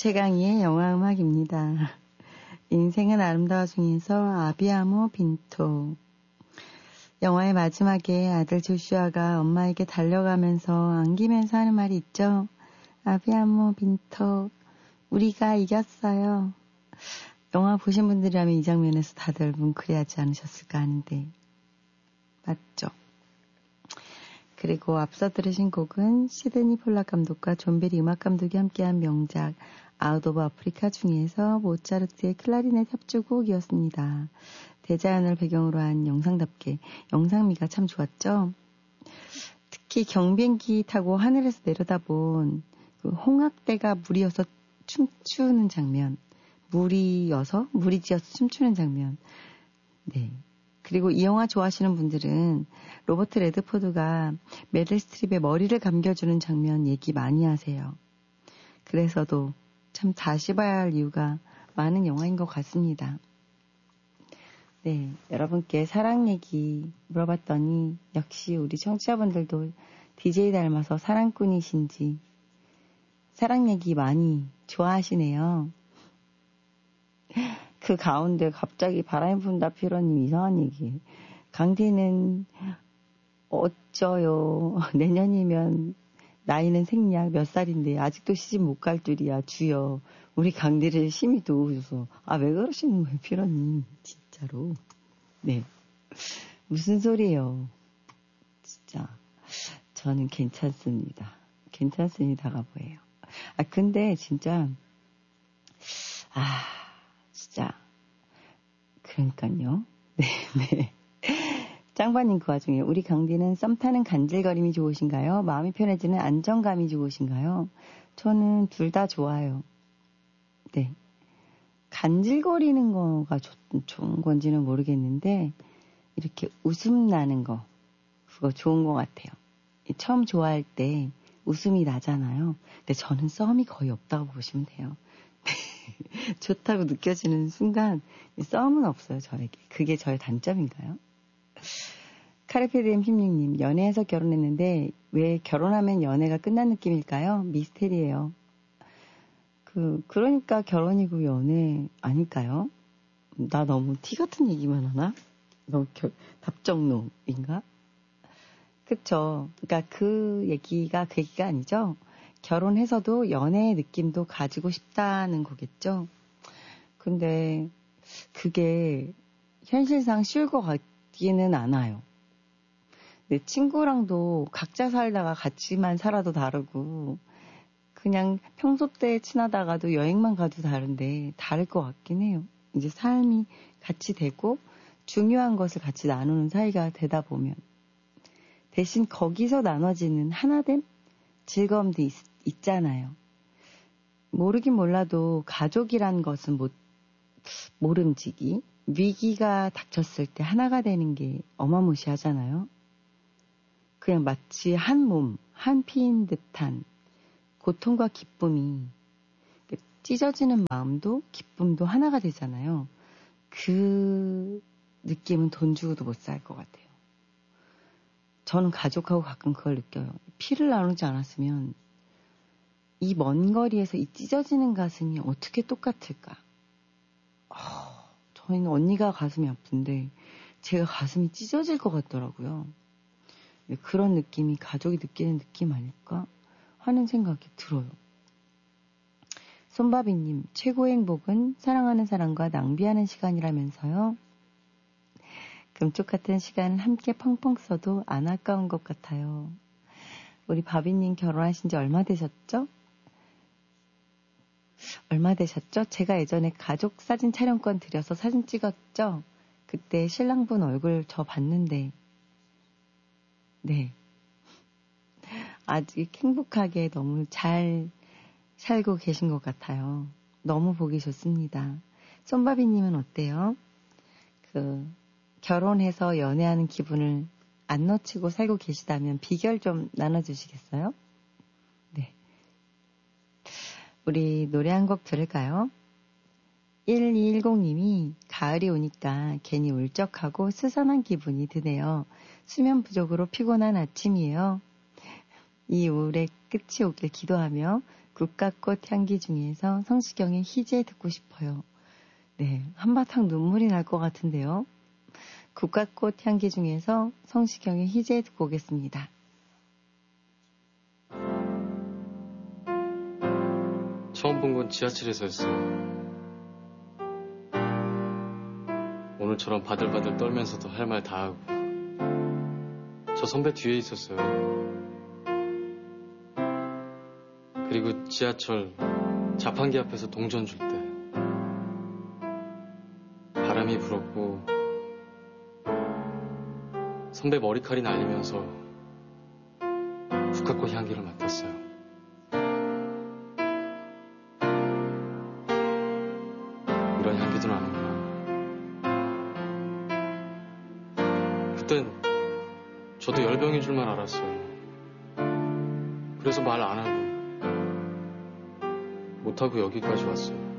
최강희의 영화음악입니다. 인생은 아름다워 중에서 아비아모 빈토. 영화의 마지막에 아들 조슈아가 엄마에게 달려가면서 안기면서 하는 말이 있죠. 아비아모 빈토, 우리가 이겼어요. 영화 보신 분들이라면 이 장면에서 다들 뭉클해하지 않으셨을까 하는데 맞죠? 그리고 앞서 들으신 곡은 시드니 폴락 감독과 존 베리 음악 감독이 함께한 명작 아웃 오브 아프리카 중에서 모차르트의 클라리넷 협주곡이었습니다. 대자연을 배경으로 한 영상답게 영상미가 참 좋았죠. 특히 경비행기 타고 하늘에서 내려다본 그 홍학대가 물이어서 춤추는 장면, 물이 지어서 춤추는 장면. 네. 그리고 이 영화 좋아하시는 분들은 로버트 레드포드가 메릴 스트립의 머리를 감겨주는 장면 얘기 많이 하세요. 그래서도 참 다시 봐야 할 이유가 많은 영화인 것 같습니다. 네, 여러분께 사랑 얘기 물어봤더니 역시 우리 청취자분들도 DJ 닮아서 사랑꾼이신지 사랑 얘기 많이 좋아하시네요. 그 가운데 갑자기 바람이 분다 피로님 이상한 얘기. 강디는 어쩌요. 내년이면 나이는 생략 몇 살인데 아직도 시집 못 갈 줄이야. 주여. 우리 강디를 심히 도우셔서. 아, 왜 그러시는 거예요 피로님. 진짜로. 네. 무슨 소리예요. 진짜. 저는 괜찮습니다. 괜찮습니다가 뭐예요. 아, 근데 진짜 진짜 그러니까요. 네, 네. 짱바님 그 와중에 우리 강디는 썸 타는 간질거림이 좋으신가요? 마음이 편해지는 안정감이 좋으신가요? 저는 둘 다 좋아요. 네. 간질거리는 거가 좋은 건지는 모르겠는데 이렇게 웃음 나는 거 그거 좋은 것 같아요. 처음 좋아할 때 웃음이 나잖아요. 근데 저는 썸이 거의 없다고 보시면 돼요. 좋다고 느껴지는 순간 썸은 없어요, 저에게. 그게 저의 단점인가요? 카르페디엠 힙링님, 연애해서 결혼했는데 왜 결혼하면 연애가 끝난 느낌일까요? 미스테리예요. 그러니까 결혼이고 연애 아닐까요? 나 너무 티 같은 얘기만 하나? 너무 답정노인가? 그쵸. 그러니까 그 얘기가 아니죠. 결혼해서도 연애의 느낌도 가지고 싶다는 거겠죠. 근데 그게 현실상 쉬울 것 같기는 않아요. 내 친구랑도 각자 살다가 같이만 살아도 다르고 그냥 평소 때 친하다가도 여행만 가도 다른데 다를 것 같긴 해요. 이제 삶이 같이 되고 중요한 것을 같이 나누는 사이가 되다 보면 대신 거기서 나눠지는 하나됨? 즐거움도 있잖아요. 모르긴 몰라도 가족이란 것은 모름지기, 위기가 닥쳤을 때 하나가 되는 게 어마무시하잖아요. 그냥 마치 한 몸, 한 피인 듯한 고통과 기쁨이 찢어지는 마음도 기쁨도 하나가 되잖아요. 그 느낌은 돈 주고도 못 살 것 같아요. 저는 가족하고 가끔 그걸 느껴요. 피를 나누지 않았으면 이 먼 거리에서 이 찢어지는 가슴이 어떻게 똑같을까? 저희는 언니가 가슴이 아픈데 제가 가슴이 찢어질 것 같더라고요. 그런 느낌이 가족이 느끼는 느낌 아닐까 하는 생각이 들어요. 손바비님, 최고의 행복은 사랑하는 사람과 낭비하는 시간이라면서요. 금쪽 같은 시간을 함께 펑펑 써도 안 아까운 것 같아요. 우리 바비님 결혼하신 지 얼마 되셨죠? 제가 예전에 가족 사진 촬영권 드려서 사진 찍었죠? 그때 신랑분 얼굴 저 봤는데 네. 아직 행복하게 너무 잘 살고 계신 것 같아요. 너무 보기 좋습니다. 손바비님은 어때요? 결혼해서 연애하는 기분을 안 놓치고 살고 계시다면 비결 좀 나눠주시겠어요? 네. 우리 노래 한 곡 들을까요? 1210님이 가을이 오니까 괜히 울적하고 스산한 기분이 드네요. 수면 부족으로 피곤한 아침이에요. 이 우울의 끝이 오길 기도하며 국화꽃 향기 중에서 성시경의 희재 듣고 싶어요. 네, 한바탕 눈물이 날 것 같은데요. 국화꽃 향기 중에서 성시경의 희재 듣고 오겠습니다. 처음 본 건 지하철에서였어요. 오늘처럼 바들바들 떨면서도 할 말 다 하고. 저 선배 뒤에 있었어요. 그리고 지하철 자판기 앞에서 동전 줄 때 바람이 불었고 선배 머리칼이 날리면서 국화꽃 향기를 맡았어요. 이런 향기도 나는구나. 그땐 저도 열병인 줄만 알았어요. 그래서 말 안 하고 못하고 여기까지 왔어요.